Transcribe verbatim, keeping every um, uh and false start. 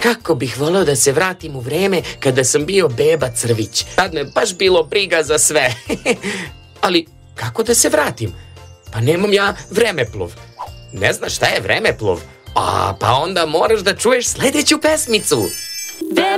Kako bih voleo da se vratim u vreme kada sam bio beba crvić. Tad me baš bilo briga za sve. Ali kako da se vratim? Pa nemam ja vremeplov. Ne znaš šta je vremeplov? A, pa onda moraš da čuješ sledeću pesmicu.